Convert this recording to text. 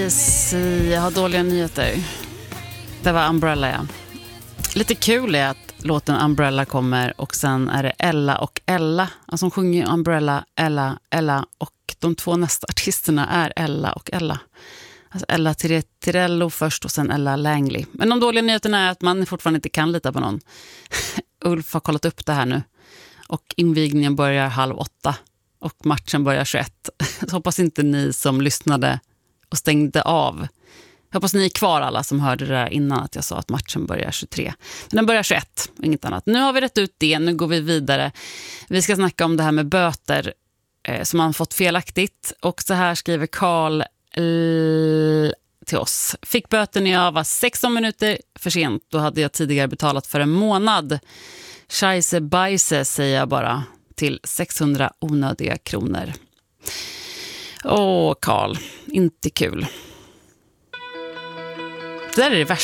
Daisy, jag har dåliga nyheter. Det var Umbrella, ja. Lite kul är att låten Umbrella kommer och sen är det Ella och Ella. Alltså hon sjunger Umbrella, Ella, Ella och de två nästa artisterna är Ella och Ella. Alltså Ella Tirello först och sen Ella Langley. Men de dåliga nyheterna är att man fortfarande inte kan lita på någon. Ulf har kollat upp det här nu. Och invigningen börjar 7:30 och matchen börjar 21. Så hoppas inte ni som lyssnade och stängde av. Jag hoppas ni är kvar alla som hörde det där innan att jag sa att matchen börjar 23. Men den börjar 21, inget annat. Nu har vi rätt ut det, nu går vi vidare. Vi ska snacka om det här med böter som man fått felaktigt. Och så här skriver Karl till oss. Fick böter när jag var 16 minuter för sent. Då hade jag tidigare betalat för en månad. Scheisse bajse säger jag bara till 600 onödiga kronor. Åh, Karl, inte kul. Det där är det värsta